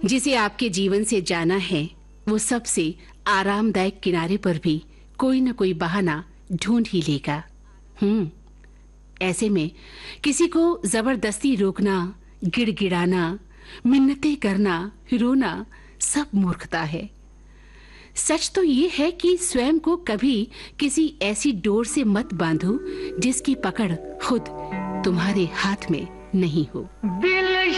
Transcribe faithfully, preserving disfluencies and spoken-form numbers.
जिसे आपके जीवन से जाना है वो सबसे आरामदायक किनारे पर भी कोई न कोई बहाना ढूंढ ही लेगा। हम्म ऐसे में किसी को जबरदस्ती रोकना, गिड़गिड़ाना, मिन्नतें करना, रोना सब मूर्खता है। सच तो ये है कि स्वयं को कभी किसी ऐसी डोर से मत बांधो जिसकी पकड़ खुद तुम्हारे हाथ में नहीं हो।